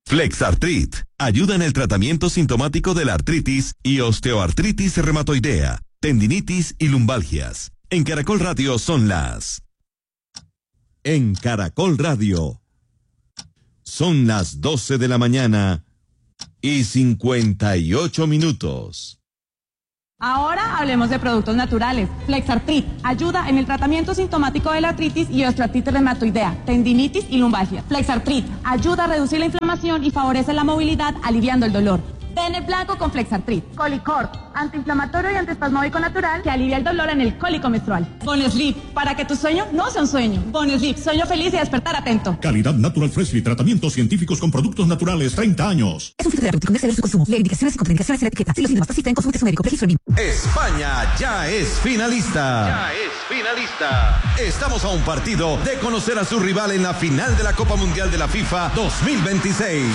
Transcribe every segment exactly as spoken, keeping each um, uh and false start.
Flexartrit ayuda en el tratamiento sintomático de la artritis y osteoartritis reumatoidea, tendinitis y lumbalgias. En Caracol Radio son las... En Caracol Radio son las doce de la mañana y cincuenta y ocho minutos. Ahora hablemos de productos naturales. Flexartrit ayuda en el tratamiento sintomático de la artritis y osteoartritis reumatoidea, tendinitis y lumbalgia. Flexartrit ayuda a reducir la inflamación y favorece la movilidad, aliviando el dolor. Pene blanco con Flexartrit. Colicort, antiinflamatorio y antiespasmódico natural que alivia el dolor en el cólico menstrual. Bonesleep, para que tu sueño no sea un sueño. Bonesleep, sueño feliz y despertar atento. Calidad Natural Freshly, tratamientos científicos con productos naturales, treinta años. Es un fitoterapéutico, no exceder su consumo. Lee indicaciones y contraindicaciones en la etiqueta. Si los síntomas persisten, consulte a su médico. Registro en B I M. España ya es finalista. Ya es finalista. Estamos a un partido de conocer a su rival en la final de la Copa Mundial de la FIFA dos mil veintiséis.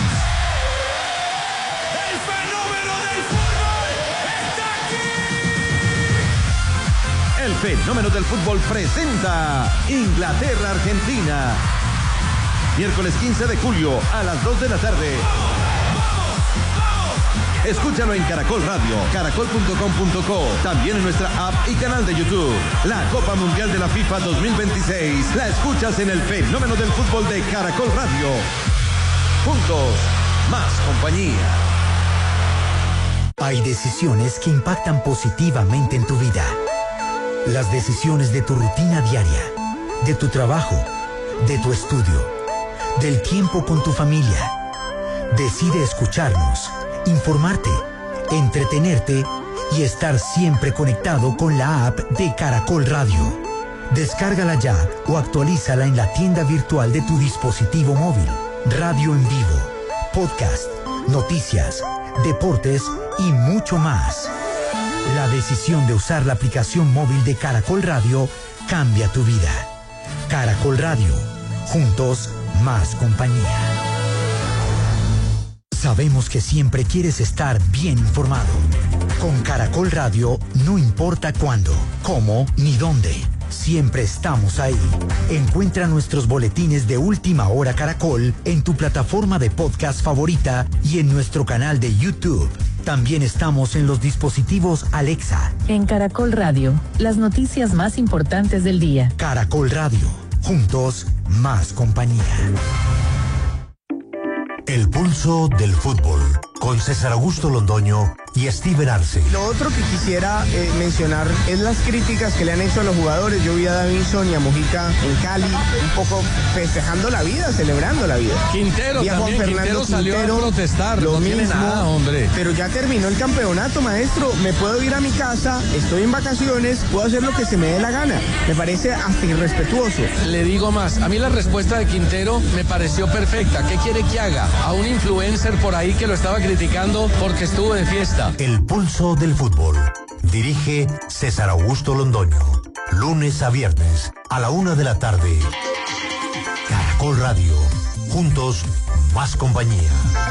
El fenómeno del fútbol presenta Inglaterra-Argentina. Miércoles quince de julio a las dos de la tarde. Escúchalo en Caracol Radio, caracol punto com punto co, también en nuestra app y canal de YouTube. La Copa Mundial de la FIFA dos mil veintiséis la escuchas en el fenómeno del fútbol de Caracol Radio. Juntos, más compañía. Hay decisiones que impactan positivamente en tu vida. Las decisiones de tu rutina diaria, de tu trabajo, de tu estudio, del tiempo con tu familia. Decide escucharnos, informarte, entretenerte y estar siempre conectado con la app de Caracol Radio. Descárgala ya o actualízala en la tienda virtual de tu dispositivo móvil. Radio en vivo, podcast, noticias, deportes y mucho más. La decisión de usar la aplicación móvil de Caracol Radio cambia tu vida. Caracol Radio. Juntos, más compañía. Sabemos que siempre quieres estar bien informado. Con Caracol Radio, no importa cuándo, cómo ni dónde. Siempre estamos ahí. Encuentra nuestros boletines de Última Hora Caracol en tu plataforma de podcast favorita y en nuestro canal de YouTube. También estamos en los dispositivos Alexa. En Caracol Radio, las noticias más importantes del día. Caracol Radio, juntos, más compañía. El pulso del fútbol, con César Augusto Londoño y Steven Arce. Lo otro que quisiera eh, mencionar es las críticas que le han hecho a los jugadores. Yo vi a Davinson y a Mojica en Cali un poco festejando la vida, celebrando la vida. Quintero y a también, Juan Fernando Quintero salió Quintero, a protestar, lo no mismo, tiene nada, hombre. Pero ya terminó el campeonato, maestro. Me puedo ir a mi casa, estoy en vacaciones, puedo hacer lo que se me dé la gana. Me parece hasta irrespetuoso. Le digo más, a mí la respuesta de Quintero me pareció perfecta. ¿Qué quiere que haga? A un influencer por ahí que lo estaba criticando porque estuvo de fiesta. El pulso del fútbol. Dirige César Augusto Londoño. Lunes a viernes a la una de la tarde. Caracol Radio. Juntos, más compañía.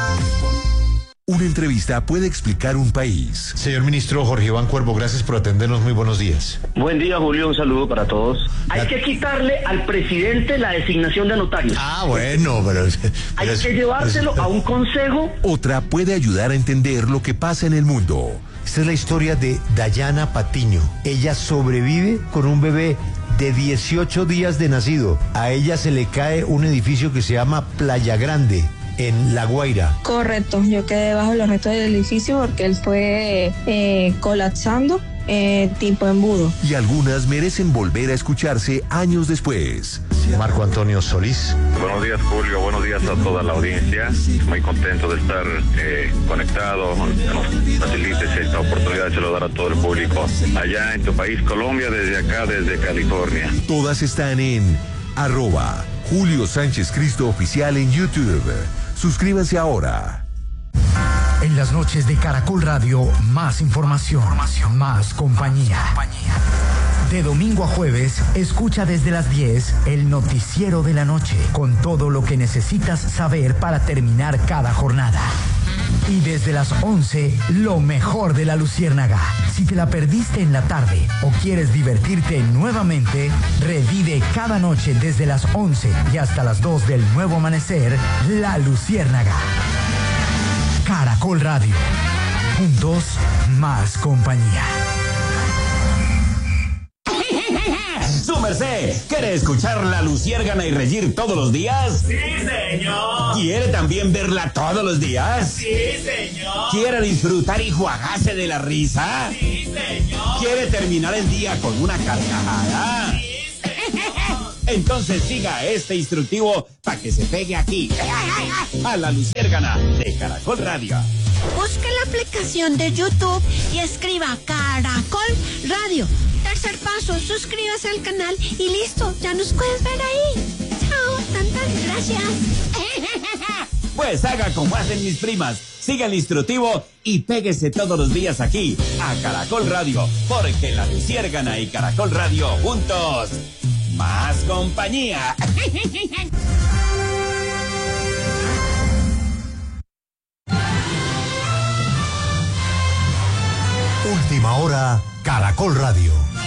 Una entrevista puede explicar un país. Señor ministro Jorge Iván Cuervo, gracias por atendernos. Muy buenos días. Buen día, Julio. Un saludo para todos. Hay la... que quitarle al presidente la designación de notarios. Ah, bueno, pero... Hay pero... que llevárselo a un consejo. Otra puede ayudar a entender lo que pasa en el mundo. Esta es la historia de Dayana Patiño. Ella sobrevive con un bebé de dieciocho días de nacido. A ella se le cae un edificio que se llama Playa Grande, en La Guaira. Correcto, yo quedé bajo los restos del edificio porque él fue eh, colapsando eh, tipo embudo. Y algunas merecen volver a escucharse años después. Marco Antonio Solís. Buenos días, Julio, buenos días a toda la audiencia. Muy contento de estar eh, conectado, que nos facilites esta oportunidad de saludar a todo el público allá en tu país, Colombia, desde acá, desde California. Todas están en arroba Julio Sánchez Cristo Oficial en YouTube. Suscríbanse ahora. En las noches de Caracol Radio, más información, información. Más compañía. Más compañía. De domingo a jueves, escucha desde las diez el noticiero de la noche, con todo lo que necesitas saber para terminar cada jornada. Y desde las once, lo mejor de la Luciérnaga. Si te la perdiste en la tarde o quieres divertirte nuevamente, revive cada noche desde las once y hasta las dos del nuevo amanecer, La Luciérnaga. Caracol Radio. Juntos, más compañía. ¡Su merced! ¿Quiere escuchar La Luciérgana y reír todos los días? ¡Sí, señor! ¿Quiere también verla todos los días? ¡Sí, señor! ¿Quiere disfrutar y juagarse de la risa? ¡Sí, señor! ¿Quiere terminar el día con una carcajada? ¡Sí, señor! Entonces siga este instructivo para que se pegue aquí, a La Luciérgana de Caracol Radio. Busque la aplicación de YouTube y escriba Caracol Radio. Tercer paso, suscríbase al canal y listo, ya nos puedes ver ahí. Chao, tantas gracias. Pues haga como hacen mis primas, siga el instructivo y péguese todos los días aquí, a Caracol Radio, porque La Luciérgana y Caracol Radio juntos, más compañía. Última hora, Caracol Radio.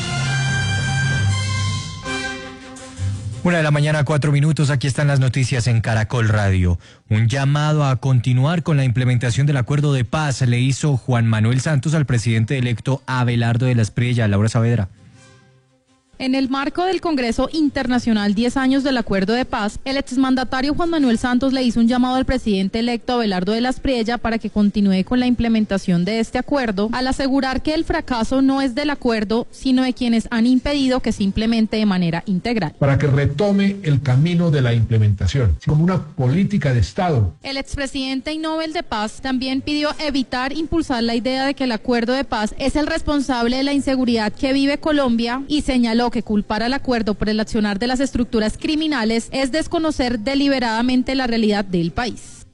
Una de la mañana, cuatro minutos, aquí están las noticias en Caracol Radio. Un llamado a continuar con la implementación del acuerdo de paz le hizo Juan Manuel Santos al presidente electo Abelardo de la Espriella. Laura Saavedra. En el marco del Congreso Internacional diez años del Acuerdo de Paz, el exmandatario Juan Manuel Santos le hizo un llamado al presidente electo Abelardo de la Espriella para que continúe con la implementación de este acuerdo, al asegurar que el fracaso no es del acuerdo, sino de quienes han impedido que se implemente de manera integral. Para que retome el camino de la implementación, como una política de Estado. El expresidente y Nobel de Paz también pidió evitar impulsar la idea de que el Acuerdo de Paz es el responsable de la inseguridad que vive Colombia y señaló que culpar al acuerdo por el accionar de las estructuras criminales es desconocer deliberadamente la realidad del país.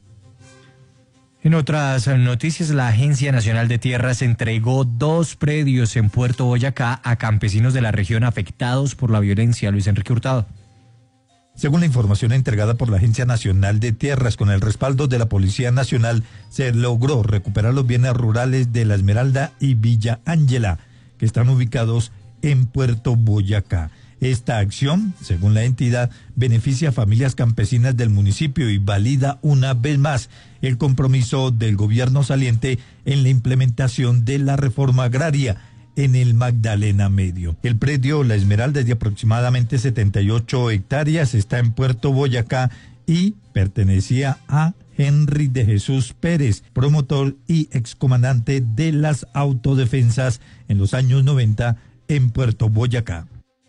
En otras noticias, la Agencia Nacional de Tierras entregó dos predios en Puerto Boyacá a campesinos de la región afectados por la violencia. Luis Enrique Hurtado. Según la información entregada por la Agencia Nacional de Tierras con el respaldo de la Policía Nacional, se logró recuperar los bienes rurales de La Esmeralda y Villa Ángela, que están ubicados en Puerto Boyacá. Esta acción, según la entidad, beneficia a familias campesinas del municipio y valida una vez más el compromiso del gobierno saliente en la implementación de la reforma agraria en el Magdalena Medio. El predio La Esmeralda es de aproximadamente setenta y ocho hectáreas, está en Puerto Boyacá y pertenecía a Henry de Jesús Pérez, promotor y excomandante de las autodefensas en los años noventa en Puerto Boyacá.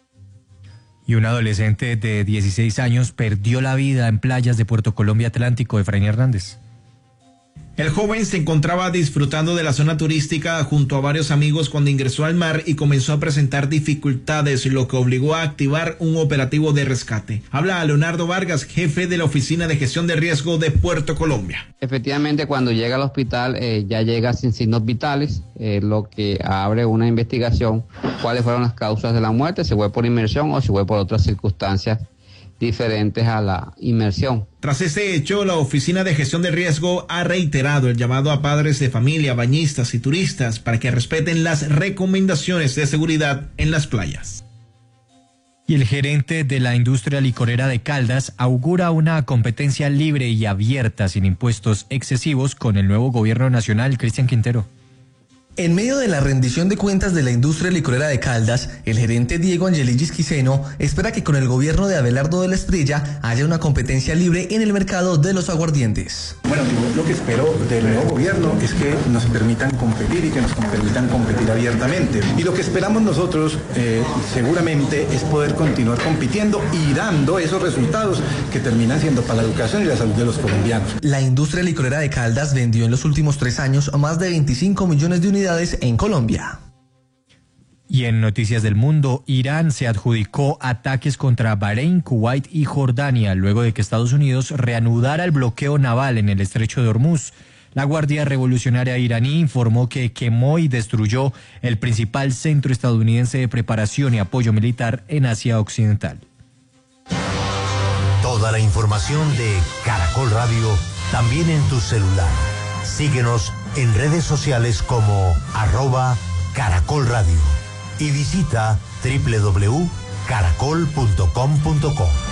Y un adolescente de dieciséis años perdió la vida en playas de Puerto Colombia Atlántico. Efraín Hernández. El joven se encontraba disfrutando de la zona turística junto a varios amigos cuando ingresó al mar y comenzó a presentar dificultades, lo que obligó a activar un operativo de rescate. Habla a Leonardo Vargas, jefe de la Oficina de Gestión de Riesgo de Puerto Colombia. Efectivamente, cuando llega al hospital eh, ya llega sin signos vitales, eh, lo que abre una investigación cuáles fueron las causas de la muerte, si fue por inmersión o si fue por otras circunstancias diferentes a la inmersión. Tras este hecho, la Oficina de Gestión de Riesgo ha reiterado el llamado a padres de familia, bañistas y turistas para que respeten las recomendaciones de seguridad en las playas. Y el gerente de la industria licorera de Caldas augura una competencia libre y abierta sin impuestos excesivos con el nuevo gobierno nacional. Cristian Quintero. En medio de la rendición de cuentas de la industria licorera de Caldas, el gerente Diego Angeligis Quiseno espera que con el gobierno de Abelardo de la Espriella haya una competencia libre en el mercado de los aguardientes. Bueno, yo lo que espero del nuevo gobierno es que nos permitan competir y que nos permitan competir abiertamente. Y lo que esperamos nosotros eh, seguramente es poder continuar compitiendo y dando esos resultados que terminan siendo para la educación y la salud de los colombianos. La industria licorera de Caldas vendió en los últimos tres años más de veinticinco millones de unidades en Colombia. Y en noticias del mundo, Irán se adjudicó ataques contra Bahrein, Kuwait y Jordania luego de que Estados Unidos reanudara el bloqueo naval en el estrecho de Hormuz. La Guardia Revolucionaria iraní informó que quemó y destruyó el principal centro estadounidense de preparación y apoyo militar en Asia Occidental. Toda la información de Caracol Radio también en tu celular. Síguenos en redes sociales como arroba Caracol Radio y visita doble u doble u doble u punto caracol punto com punto co.